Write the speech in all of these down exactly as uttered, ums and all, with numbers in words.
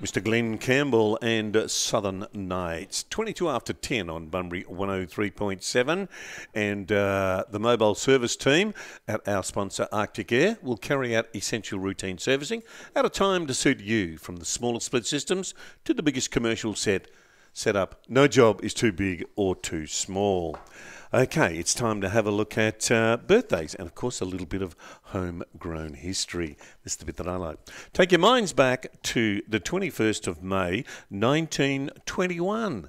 Mister Glenn Campbell and Southern Nights. twenty-two after ten on Bunbury one oh three point seven. And uh, the mobile service team at our sponsor Arctic Air will carry out essential routine servicing at a time to suit you, from the smallest split systems to the biggest commercial set. Set up. No job is too big or too small. Okay, it's time to have a look at uh, birthdays and, of course, a little bit of homegrown history. This is the bit that I like. Take your minds back to the twenty-first of May, nineteen twenty-one.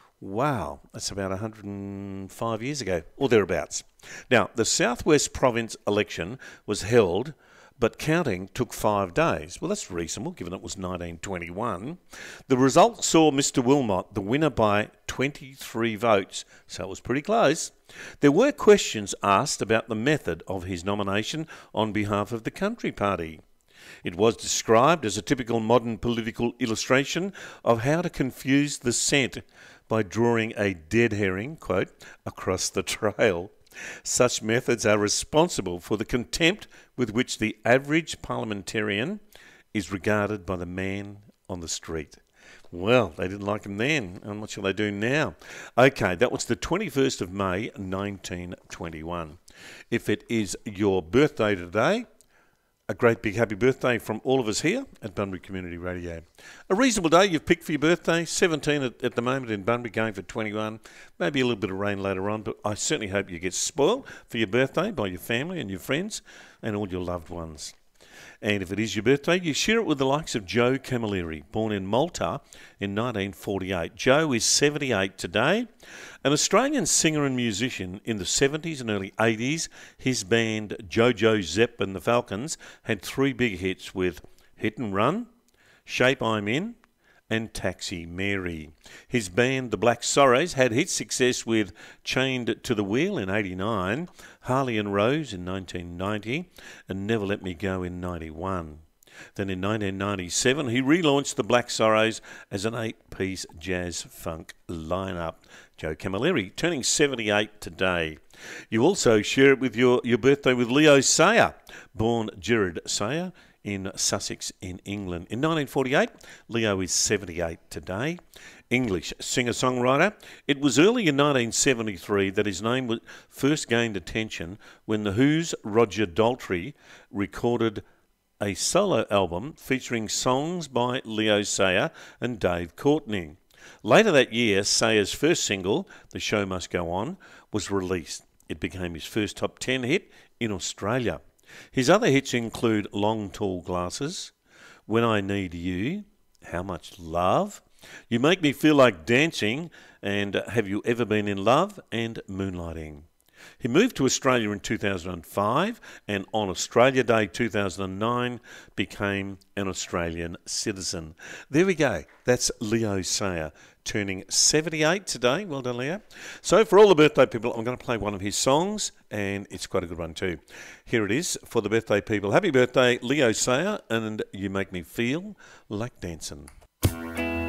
Wow, that's about one hundred five years ago, or thereabouts. Now, the Southwest Province election was held, but counting took five days. Well, that's reasonable, given it was nineteen twenty-one. The result saw Mister Wilmot the winner by twenty-three votes, so it was pretty close. There were questions asked about the method of his nomination on behalf of the Country Party. It was described as a typical modern political illustration of how to confuse the scent by drawing a dead herring, quote, across the trail. Such methods are responsible for the contempt with which the average parliamentarian is regarded by the man on the street. Well, they didn't like him then, and what shall they do now? Okay, that was the twenty-first of May, nineteen twenty-one. If it is your birthday today, a great big happy birthday from all of us here at Bunbury Community Radio. A reasonable day you've picked for your birthday, seventeen at, at the moment in Bunbury, going for twenty-one. Maybe a little bit of rain later on, but I certainly hope you get spoiled for your birthday by your family and your friends and all your loved ones. And if it is your birthday, you share it with the likes of Joe Camilleri, born in Malta in nineteen forty-eight. Joe is seventy-eight today. An Australian singer and musician in the seventies and early eighties, his band Jojo Zepp and the Falcons had three big hits with Hit and Run, Shape I'm In, and Taxi Mary. His band, the Black Sorrows, had hit success with Chained to the Wheel in eighty-nine, Harley and Rose in nineteen ninety, and Never Let Me Go in ninety-one. Then in nineteen ninety-seven, he relaunched the Black Sorrows as an eight-piece jazz-funk lineup. Joe Camilleri, turning seventy-eight today. You also share it with your, your birthday with Leo Sayer, born Gerard Sayer, in Sussex in England. In nineteen forty-eight, Leo is seventy-eight today. English singer-songwriter. It was early in nineteen seventy-three that his name was first gained attention when The Who's Roger Daltrey recorded a solo album featuring songs by Leo Sayer and Dave Courtney. Later that year, Sayer's first single, The Show Must Go On, was released. It became his first top ten hit in Australia. His other hits include Long Tall Glasses, When I Need You, How Much Love, You Make Me Feel Like Dancing, and Have You Ever Been in Love, and Moonlighting. He moved to Australia in two thousand five and on Australia Day two thousand nine became an Australian citizen. There we go. That's Leo Sayer, turning seventy-eight today. Well done, Leo. So for all the birthday people, I'm going to play one of his songs, and it's quite a good one too. Here it is for the birthday people. Happy birthday, Leo Sayer, and You Make Me Feel Like Dancing.